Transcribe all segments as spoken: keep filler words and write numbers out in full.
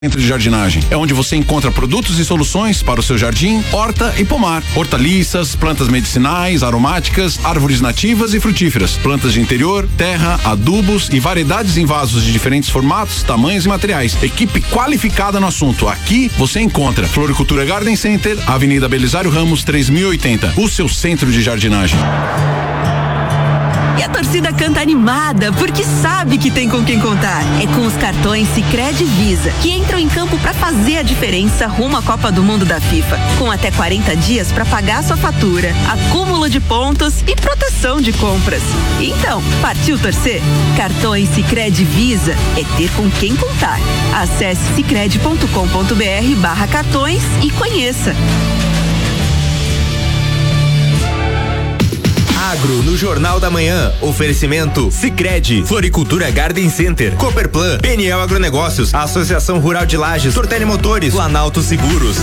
Centro de Jardinagem é onde você encontra produtos e soluções para o seu jardim, horta e pomar. Hortaliças, plantas medicinais, aromáticas, árvores nativas e frutíferas, plantas de interior, terra, adubos e variedades em vasos de diferentes formatos, tamanhos e materiais. Equipe qualificada no assunto. Aqui você encontra Floricultura Garden Center, Avenida Belisário Ramos, três mil e oitenta. O seu centro de jardinagem. E a torcida canta animada, porque sabe que tem com quem contar. É com os cartões Sicredi Visa, que entram em campo para fazer a diferença rumo à Copa do Mundo da FIFA. Com até quarenta dias para pagar sua fatura, acúmulo de pontos e proteção de compras. Então, partiu torcer? Cartões Sicredi Visa é ter com quem contar. Acesse sicredi ponto com ponto br barra cartões e conheça. Agro no Jornal da Manhã. Oferecimento Sicredi, Floricultura Garden Center, Cooperplan, P N L Agronegócios, Associação Rural de Lages, Tortelli Motores, Planalto Seguros.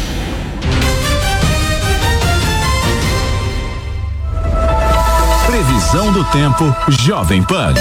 Previsão do tempo Jovem Pan.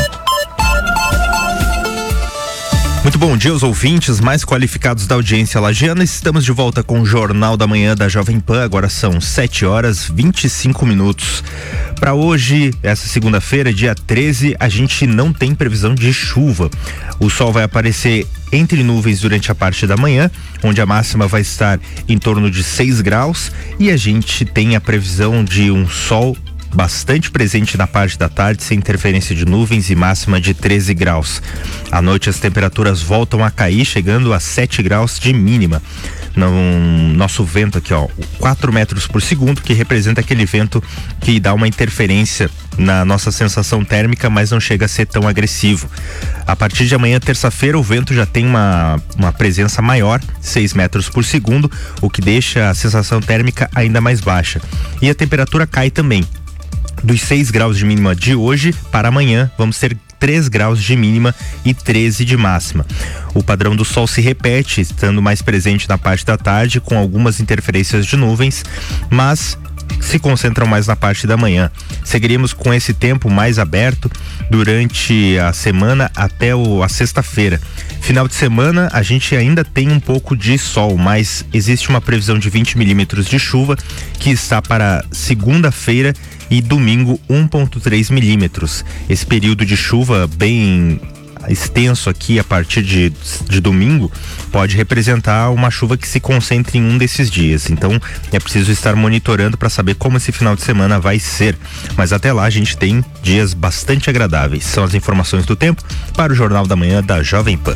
Muito bom dia aos ouvintes mais qualificados da audiência lagiana. Estamos de volta com o Jornal da Manhã da Jovem Pan. Agora são sete horas e vinte e cinco minutos. Para hoje, essa segunda-feira, dia treze, a gente não tem previsão de chuva. O sol vai aparecer entre nuvens durante a parte da manhã, onde a máxima vai estar em torno de seis graus, e a gente tem a previsão de um sol bastante presente na parte da tarde, sem interferência de nuvens, e máxima de treze graus. À noite as temperaturas voltam a cair, chegando a sete graus de mínima. No nosso vento aqui, ó, quatro metros por segundo, que representa aquele vento que dá uma interferência na nossa sensação térmica, mas não chega a ser tão agressivo. A partir de amanhã, terça-feira, o vento já tem uma, uma presença maior, seis metros por segundo, o que deixa a sensação térmica ainda mais baixa. E a temperatura cai também. Dos seis graus de mínima de hoje para amanhã, vamos ter três graus de mínima e treze de máxima. O padrão do sol se repete, estando mais presente na parte da tarde, com algumas interferências de nuvens, mas se concentram mais na parte da manhã. Seguiremos com esse tempo mais aberto durante a semana até o, a sexta-feira. Final de semana a gente ainda tem um pouco de sol, mas existe uma previsão de vinte milímetros de chuva que está para segunda-feira e domingo um vírgula três milímetros. Esse período de chuva bem extenso aqui a partir de, de domingo pode representar uma chuva que se concentre em um desses dias. Então é preciso estar monitorando para saber como esse final de semana vai ser. Mas até lá a gente tem dias bastante agradáveis. São as informações do tempo para o Jornal da Manhã da Jovem Pan.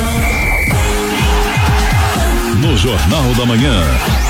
No Jornal da Manhã,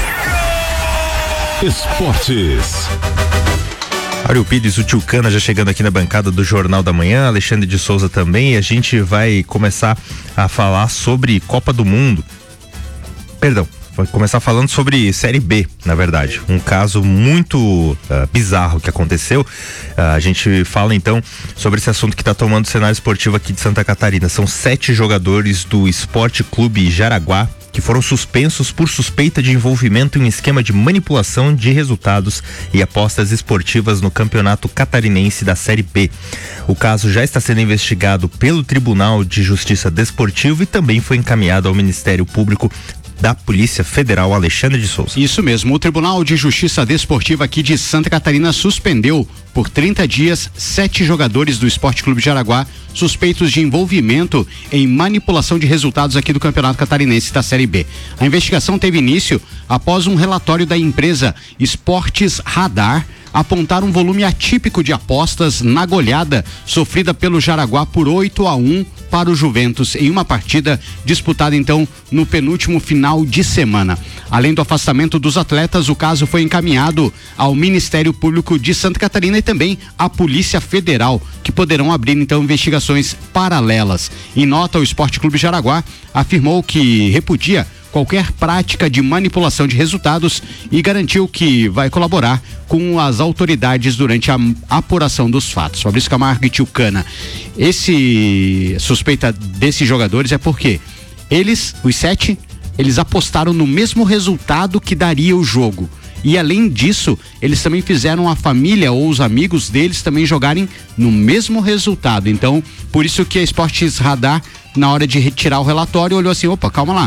Esportes. Mário Pires, o Tio Cana já chegando aqui na bancada do Jornal da Manhã, Alexandre de Souza também, e a gente vai começar a falar sobre Copa do Mundo. Perdão, vai começar falando sobre Série B, na verdade. Um caso muito uh, bizarro que aconteceu. Uh, a gente fala então sobre esse assunto que está tomando o cenário esportivo aqui de Santa Catarina. São sete jogadores do Esporte Clube Jaraguá que foram suspensos por suspeita de envolvimento em um esquema de manipulação de resultados e apostas esportivas no Campeonato Catarinense da Série B. O caso já está sendo investigado pelo Tribunal de Justiça Desportivo e também foi encaminhado ao Ministério Público da Polícia Federal. Alexandre de Souza. Isso mesmo, o Tribunal de Justiça Desportiva aqui de Santa Catarina suspendeu por trinta dias sete jogadores do Esporte Clube Jaraguá suspeitos de envolvimento em manipulação de resultados aqui do Campeonato Catarinense da Série B. A investigação teve início após um relatório da empresa Esportes Radar apontar um volume atípico de apostas na goleada sofrida pelo Jaraguá por oito a um para o Juventus em uma partida disputada então no penúltimo final de semana. Além do afastamento dos atletas, o caso foi encaminhado ao Ministério Público de Santa Catarina e também à Polícia Federal, que poderão abrir então investigações paralelas. Em nota, o Esporte Clube Jaraguá afirmou que repudia qualquer prática de manipulação de resultados e garantiu que vai colaborar com as autoridades durante a apuração dos fatos. Fabrício Camargo e Tio Cana, esse suspeita desses jogadores é porque eles, os sete, eles apostaram no mesmo resultado que daria o jogo. E além disso, eles também fizeram a família ou os amigos deles também jogarem no mesmo resultado. Então, por isso que a Esportes Radar, na hora de retirar o relatório, olhou assim, opa, calma lá,